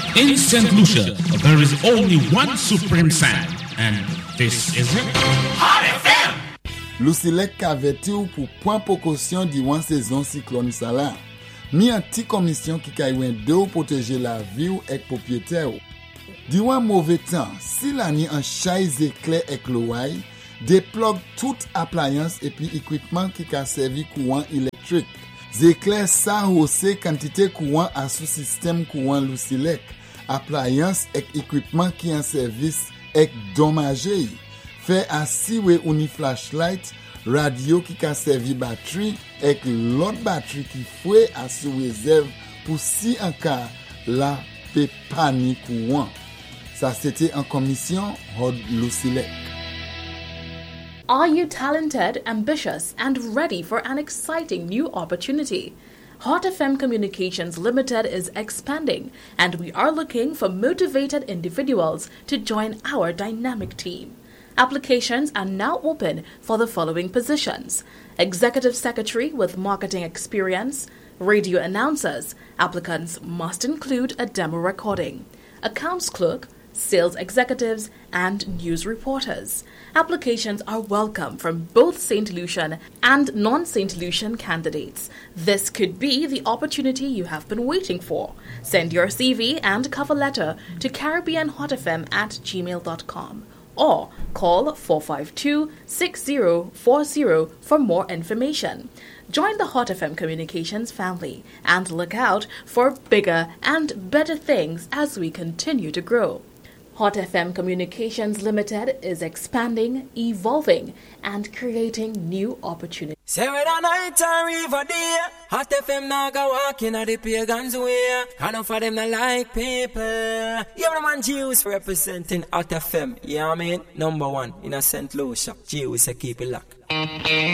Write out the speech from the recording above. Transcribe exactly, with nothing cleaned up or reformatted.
In Saint Lucia, there is only one supreme sound, and this is it. Hot F M! Lucilec kaveti ou pour point précaution durant saison cyclone ça là. Mi un petit commission qui kaywen de ou protéger la vie ou ek propriétaire. Durant mauvais temps, si l'année en chaise éclair ek l'ouaille, déplogue toute appliance et puis équipement qui ka servi courant électrique. Zéclair ça hausse quantité courant à sous système courant Lucilec. Appliance et équipement qui en service ek dommagé. Fait assis ou ni flashlight, radio qui ka servi batterie et l'autre batterie qui fouet à sous réserve pour si en cas la pe pani courant. Ça c'était en commission Hod Lucilec. Are you talented, ambitious, and ready for an exciting new opportunity? Hot F M Communications Limited is expanding, and we are looking for motivated individuals to join our dynamic team. Applications are now open for the following positions: Executive Secretary with marketing experience, radio announcers. Applicants must include a demo recording. Accounts clerk, sales executives, and news reporters. Applications are welcome from both Saint Lucian and non-Saint Lucian candidates. This could be the opportunity you have been waiting for. Send your C V and cover letter to caribbean hot f m at gmail dot com or call four five two, six zero four zero for more information. Join the Hot F M Communications family and look out for bigger and better things as we continue to grow. Hot F M Communications Limited is expanding, evolving, and creating new opportunities. Say whether night or river day, Hot F M now go walking at the pagans way. Enough of them not like people. Every man Jews representing Hot F M. You know what I mean? Number one in a Saint Lucia. Jews say keep it locked.